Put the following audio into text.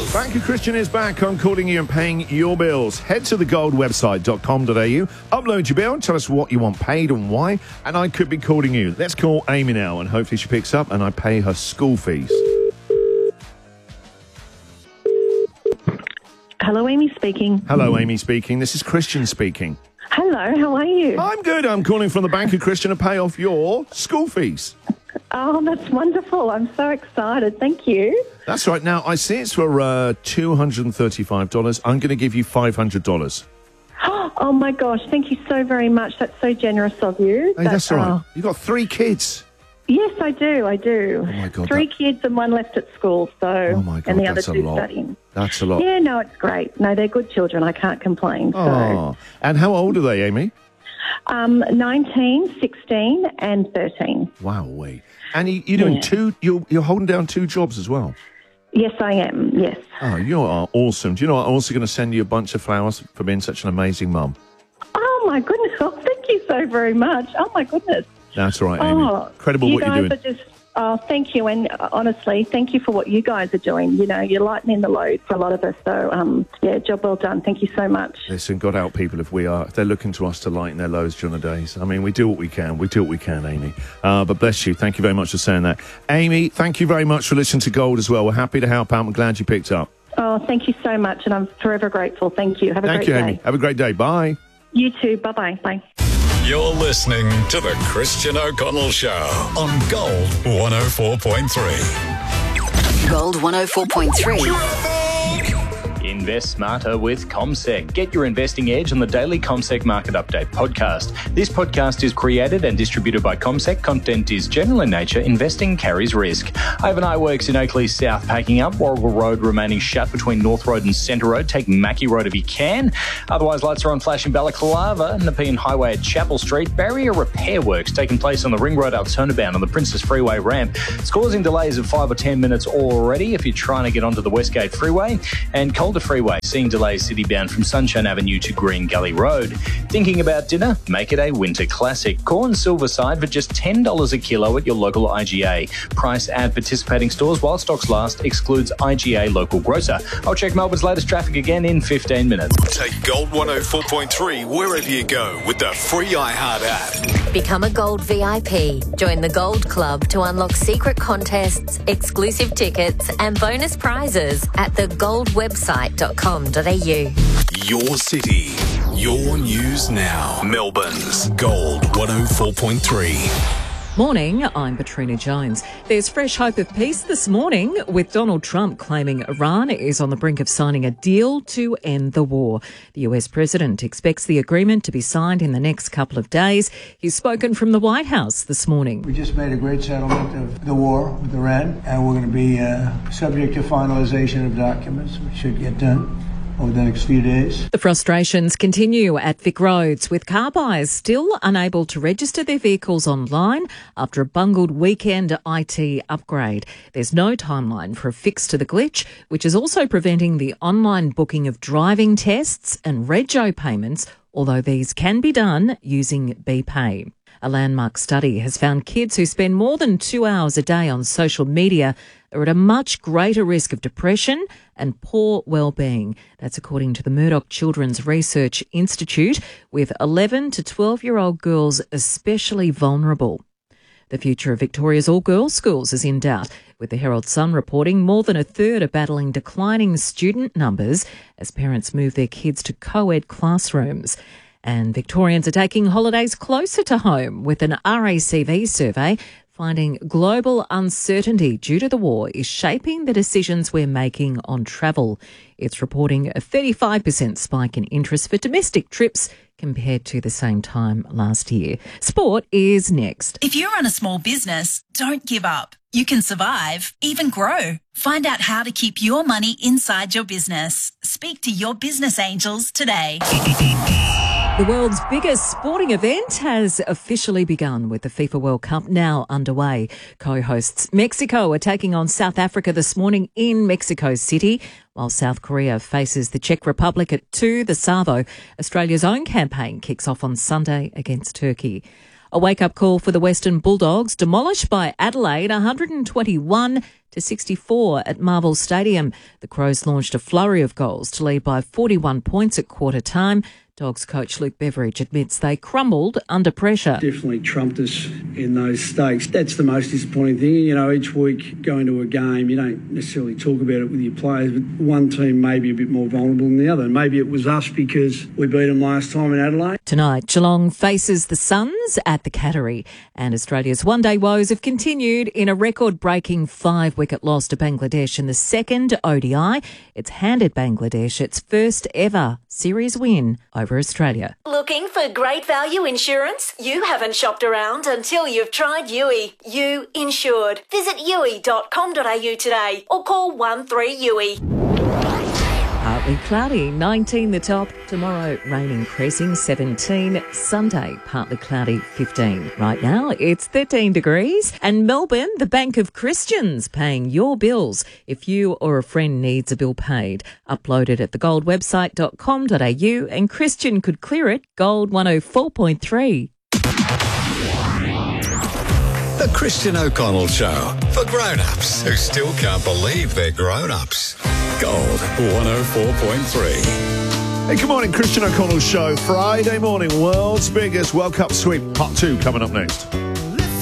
Bank of Christian is back on calling you and paying your bills. Head to thegoldwebsite.com.au, upload your bill, tell us what you want paid and why, and I could be calling you. Let's call Amy now, and hopefully she picks up and I pay her school fees. Hello, Amy speaking. Hello, Amy speaking. This is Christian speaking. Hello, how are you? I'm good. I'm calling from the Bank of Christian to pay off your school fees. Oh, that's wonderful. I'm so excited. Thank you. That's right. Now, I see it's for $235. I'm going to give you $500. Oh, my gosh. Thank you so very much. That's so generous of you. Hey, that's all right. You've got 3 kids. Yes, I do. Oh, my God. 3 kids and 1 left at school. So, Oh, my God, and the other that's a 2 lot. studying. That's a lot. Yeah, no, it's great. No, they're good children. I can't complain. Oh. And how old are they, Amy? 19, 16 and 13. Wowee. And you're doing you're holding down 2 jobs as well? Yes, I am. Yes. Oh, you are awesome. Do you know what? I'm also going to send you a bunch of flowers for being such an amazing mum. Oh, my goodness. Oh, thank you so very much. Oh, my goodness. That's right, Amy. Incredible what you're doing. You guys are just, thank you. And honestly, thank you for what you guys are doing. You know, you're lightening the load for a lot of us. So, job well done. Thank you so much. Listen, God help people if they're looking to us to lighten their loads during the days. I mean, we do what we can. We do what we can, Amy. But bless you. Thank you very much for saying that. Amy, thank you very much for listening to Gold as well. We're happy to help out. I'm glad you picked up. Oh, thank you so much. And I'm forever grateful. Thank you. Have a great day. Thank you, Amy. Have a great day. Bye. You too. Bye-bye. Bye. You're listening to The Christian O'Connell Show on Gold 104.3. Gold 104.3. Invest smarter with CommSec. Get your investing edge on the daily CommSec Market Update podcast. This podcast is created and distributed by CommSec. Content is general in nature. Investing carries risk. Overnight works in Oakley South packing up. Warrigal Road remaining shut between North Road and Centre Road. Take Mackie Road if you can. Otherwise, lights are on flash in Balaclava. Nepean Highway at Chapel Street. Barrier repair works taking place on the Ring Road Altona bound on the Princess Freeway ramp. It's causing delays of 5 or 10 minutes already if you're trying to get onto the Westgate Freeway. And Calder Freeway, seeing delays city-bound from Sunshine Avenue to Green Gully Road. Thinking about dinner? Make it a winter classic. Corn Silverside for just $10 a kilo at your local IGA. Price at participating stores while stocks last. Excludes IGA local grocer. I'll check Melbourne's latest traffic again in 15 minutes. Take Gold 104.3 wherever you go with the free iHeart app. Become a Gold VIP. Join the Gold Club to unlock secret contests, exclusive tickets and bonus prizes at thegoldwebsite.com.au. Your city, your news now. Melbourne's Gold 104.3. Morning, I'm Katrina Jones. There's fresh hope of peace this morning with Donald Trump claiming Iran is on the brink of signing a deal to end the war. The US president expects the agreement to be signed in the next couple of days. He's spoken from the White House this morning. We just made a great settlement of the war with Iran, and we're going to be subject to finalization of documents, which should get done over the next few days. The frustrations continue at Vic Roads, with car buyers still unable to register their vehicles online after a bungled weekend IT upgrade. There's no timeline for a fix to the glitch, which is also preventing the online booking of driving tests and rego payments, although these can be done using BPay. A landmark study has found kids who spend more than 2 hours a day on social media are at a much greater risk of depression and poor well-being. That's according to the Murdoch Children's Research Institute, with 11 to 12-year-old girls especially vulnerable. The future of Victoria's all-girls schools is in doubt, with the Herald Sun reporting more than a third are battling declining student numbers as parents move their kids to co-ed classrooms. And Victorians are taking holidays closer to home, with an RACV survey finding global uncertainty due to the war is shaping the decisions we're making on travel. It's reporting a 35% spike in interest for domestic trips compared to the same time last year. Sport is next. If you run a small business, don't give up. You can survive, even grow. Find out how to keep your money inside your business. Speak to your business angels today. The world's biggest sporting event has officially begun, with the FIFA World Cup now underway. Co-hosts Mexico are taking on South Africa this morning in Mexico City, while South Korea faces the Czech Republic at 2. The Savo, Australia's own campaign, kicks off on Sunday against Turkey. A wake-up call for the Western Bulldogs, demolished by Adelaide 121-17 60-64 at Marvel Stadium. The Crows launched a flurry of goals to lead by 41 points at quarter time. Dogs coach Luke Beveridge admits they crumbled under pressure. Definitely trumped us in those stakes. That's the most disappointing thing. You know, each week going to a game, you don't necessarily talk about it with your players, but one team may be a bit more vulnerable than the other. Maybe it was us because we beat them last time in Adelaide. Tonight, Geelong faces the Suns at the Cattery, and Australia's one-day woes have continued in a record-breaking 5-wicket loss to Bangladesh in the second ODI. It's handed Bangladesh its first ever series win over Australia. Looking for great value insurance? You haven't shopped around until you've tried Yui. You insured. Visit yui.com.au today or call 13-YUI. Partly cloudy, 19 the top. Tomorrow, rain increasing, 17. Sunday, partly cloudy, 15. Right now, it's 13 degrees. And Melbourne, the Bank of Christians, paying your bills. If you or a friend needs a bill paid, upload it at thegoldwebsite.com.au and Christian could clear it. Gold 104.3. The Christian O'Connell Show, for grown-ups who still can't believe they're grown-ups. Gold 104.3. Hey, good morning, Christian O'Connell Show. Friday morning, world's biggest World Cup sweep, part 2 coming up next.